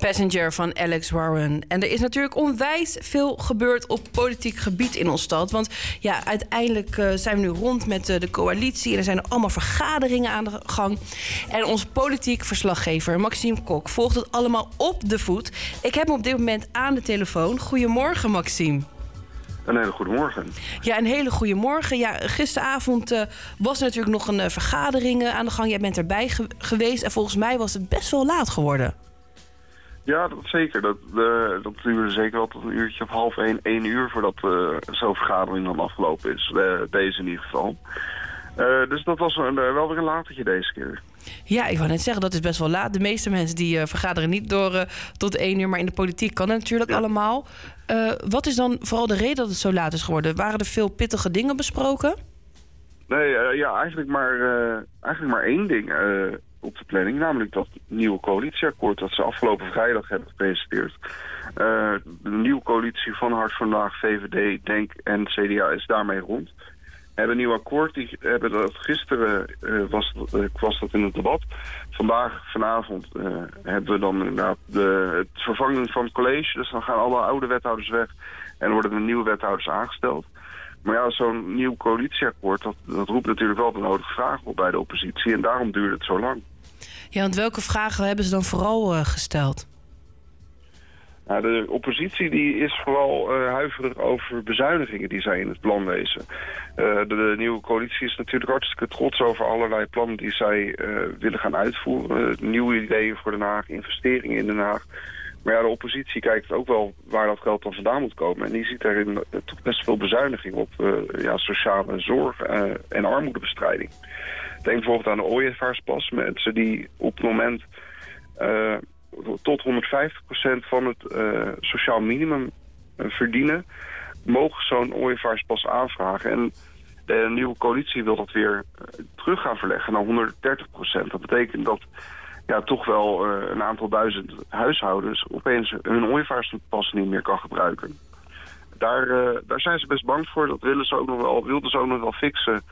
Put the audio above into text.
Passenger van Alex Warren. En er is natuurlijk onwijs veel gebeurd op politiek gebied in ons stad. Want ja, uiteindelijk zijn we nu rond met de coalitie. En er zijn allemaal vergaderingen aan de gang. En onze politiek verslaggever Maxime Kok volgt het allemaal op de voet. Ik heb hem op dit moment aan de telefoon. Goedemorgen, Maxime. Een hele goede morgen. Ja, een hele goede morgen. Ja, gisteravond was er natuurlijk nog een vergadering aan de gang. Jij bent erbij geweest en volgens mij was het best wel laat geworden. Ja, dat zeker. Dat duurde zeker wel tot een uurtje of 12:30, 1 uur voordat zo'n vergadering dan afgelopen is. Deze in ieder geval. Dus dat was wel weer een latertje deze keer. Ja, ik wou net zeggen, dat is best wel laat. De meeste mensen die vergaderen niet door tot 1 uur, maar in de politiek kan het natuurlijk allemaal. Wat is dan vooral de reden dat het zo laat is geworden? Waren er veel pittige dingen besproken? Nee, eigenlijk maar één ding op de planning. Namelijk dat nieuwe coalitieakkoord dat ze afgelopen vrijdag hebben gepresenteerd. De nieuwe coalitie van Hart voor Den Haag, VVD, DENK en CDA is daarmee rond. Hebben een nieuw akkoord. Die hebben dat gisteren was dat in het debat. Vanavond hebben we dan inderdaad het vervanging van het college. Dus dan gaan alle oude wethouders weg en worden er nieuwe wethouders aangesteld. Maar ja, zo'n nieuw coalitieakkoord, dat roept natuurlijk wel de nodige vragen op bij de oppositie. En daarom duurde het zo lang. Ja, want welke vragen hebben ze dan vooral gesteld? Nou, de oppositie die is vooral huiverig over bezuinigingen die zij in het plan lezen. De nieuwe coalitie is natuurlijk hartstikke trots over allerlei plannen die zij willen gaan uitvoeren. Nieuwe ideeën voor Den Haag, investeringen in Den Haag. Maar ja, de oppositie kijkt ook wel waar dat geld dan vandaan moet komen. En die ziet daarin toch best veel bezuiniging op sociale zorg en armoedebestrijding. Denk bijvoorbeeld aan de ooievaarspas. Mensen die op het moment tot 150% van het sociaal minimum verdienen, mogen zo'n ooievaarspas aanvragen. En de nieuwe coalitie wil dat weer terug gaan verleggen naar 130%. Dat betekent dat toch wel een aantal duizend huishoudens opeens hun ooievaarspas niet meer kan gebruiken. Daar zijn ze best bang voor. Dat wilden ze ook nog wel fixen